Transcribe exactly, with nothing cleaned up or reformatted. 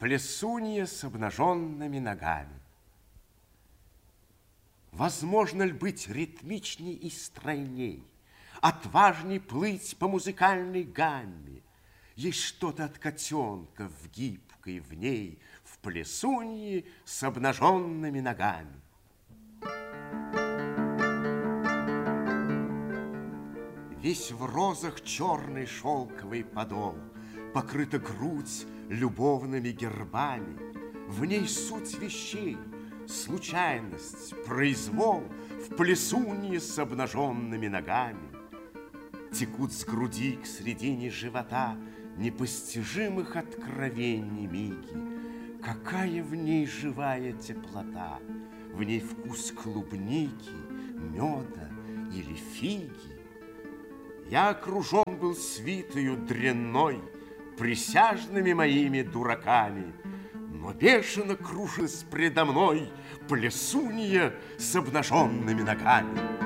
Плесунья с обнаженными ногами. Возможно ли быть ритмичней и стройней, отважней плыть по музыкальной гамме? Есть что-то от котенка в гибкой в ней, в плесунье с обнаженными ногами. Весь в розах черный шелковый подол, покрыта грудь любовными гербами. В ней суть вещей, случайность, произвол в плесунье с обнаженными ногами. Текут с груди к средине живота непостижимых откровений миги. Какая в ней живая теплота, в ней вкус клубники, меда или фиги. Я окружен был свитою дрянной, присяжными моими дураками, но бешено кружилась предо мной плесунья с обнаженными ногами.